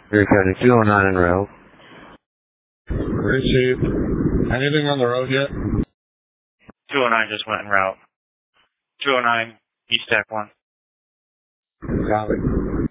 Erie County 209 en route. Chief. Anything on the road yet? 209 just went en route. 209, East Stack 1. Copy.